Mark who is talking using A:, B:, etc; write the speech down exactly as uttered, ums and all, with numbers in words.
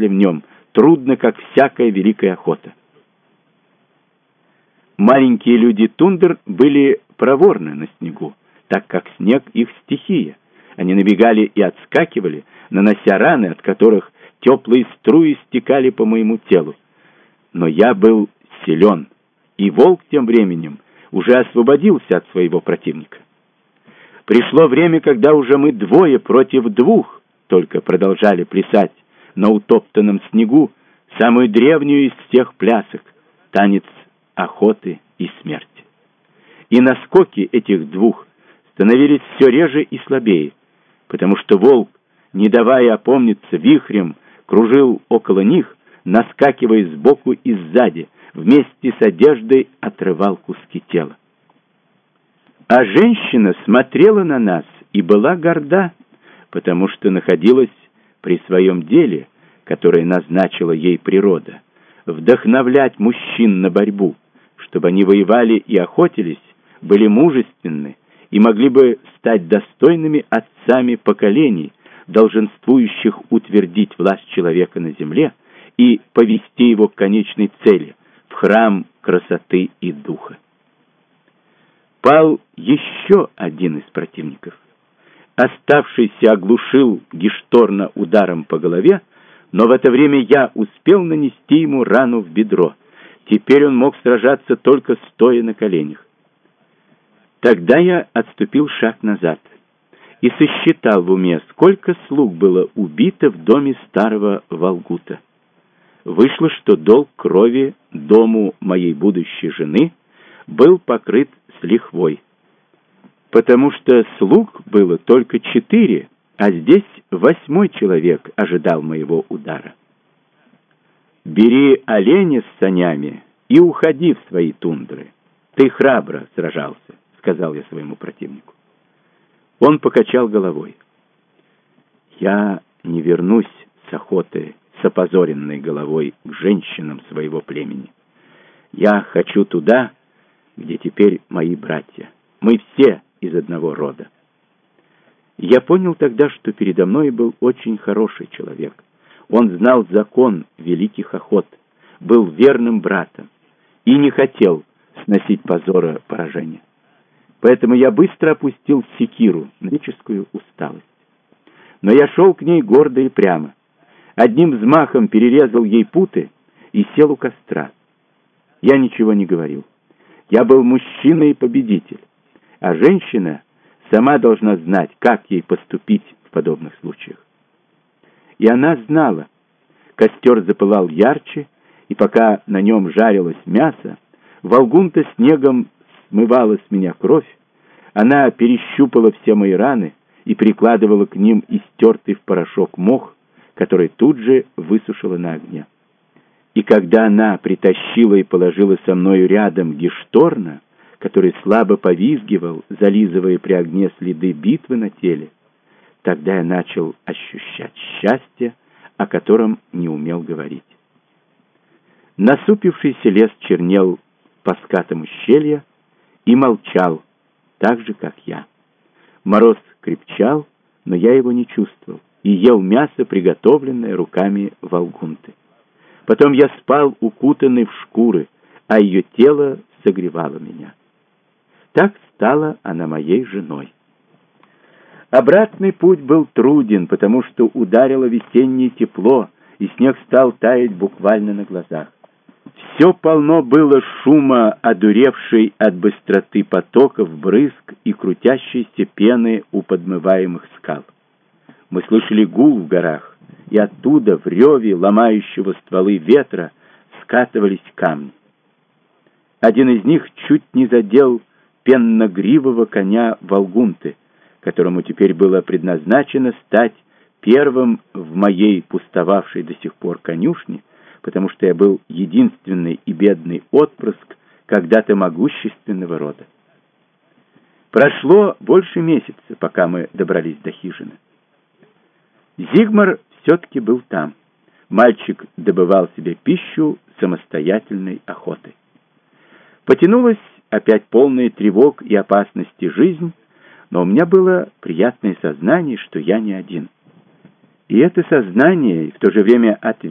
A: ремесле в нем трудно, как всякая великая охота. Маленькие люди тундр были проворны на снегу, так как снег их стихия. Они набегали и отскакивали, нанося раны, от которых теплые струи стекали по моему телу. Но я был силен, и волк тем временем уже освободился от своего противника. Пришло время, когда уже мы двое против двух только продолжали плясать на утоптанном снегу самую древнюю из всех плясок — танец охоты и смерти. И наскоки этих двух становились все реже и слабее, потому что волк, не давая опомниться, вихрем кружил около них, наскакивая сбоку и сзади, вместе с одеждой отрывал куски тела. А женщина смотрела на нас и была горда, потому что находилась при своем деле, которое назначила ей природа, вдохновлять мужчин на борьбу, чтобы они воевали и охотились, были мужественны и могли бы стать достойными отцами поколений, долженствующих утвердить власть человека на земле и повести его к конечной цели, в храм красоты и духа. Пал еще один из противников. Оставшийся оглушил Гишторна ударом по голове, но в это время я успел нанести ему рану в бедро. Теперь он мог сражаться только стоя на коленях. Тогда я отступил шаг назад и сосчитал в уме, сколько слуг было убито в доме старого Волгута. Вышло, что долг крови дому моей будущей жены был покрыт с лихвой, потому что слуг было только четыре, а здесь восьмой человек ожидал моего удара. «Бери оленя с санями и уходи в свои тундры. Ты храбро сражался», — сказал я своему противнику. Он покачал головой. «Я не вернусь с охоты с опозоренной головой к женщинам своего племени. Я хочу туда, где теперь мои братья. Мы все из одного рода». Я понял тогда, что передо мной был очень хороший человек. Он знал закон великих охот, был верным братом и не хотел сносить позора поражения. Поэтому я быстро опустил секиру, физическую усталость. Но я шел к ней гордо и прямо. Одним взмахом перерезал ей путы и сел у костра. Я ничего не говорил. Я был мужчина и победитель, а женщина сама должна знать, как ей поступить в подобных случаях. И она знала. Костер запылал ярче, и пока на нем жарилось мясо, Волгунта снегом смывала с меня кровь, она перещупала все мои раны и прикладывала к ним истертый в порошок мох, который тут же высушила на огне. И когда она притащила и положила со мною рядом Гишторна, который слабо повизгивал, зализывая при огне следы битвы на теле, тогда я начал ощущать счастье, о котором не умел говорить. Насупившийся лес чернел по скатам ущелья и молчал, так же, как я. Мороз крепчал, но я его не чувствовал, и ел мясо, приготовленное руками Волгунты. Потом я спал, укутанный в шкуры, а ее тело согревало меня. Так стала она моей женой. Обратный путь был труден, потому что ударило весеннее тепло, и снег стал таять буквально на глазах. Все полно было шума, одуревшей от быстроты потоков, брызг и крутящейся пены у подмываемых скал. Мы слышали гул в горах, и оттуда, в реве ломающего стволы ветра, скатывались камни. Один из них чуть не задел пенно-гривого коня Волгунты, которому теперь было предназначено стать первым в моей пустовавшей до сих пор конюшне, потому что я был единственный и бедный отпрыск когда-то могущественного рода. Прошло больше месяца, пока мы добрались до хижины. Зигмар все-таки был там. Мальчик добывал себе пищу самостоятельной охотой. Потянулась опять полная тревог и опасности жизнь, но у меня было приятное сознание, что я не один. И это сознание, и в то же время ответ,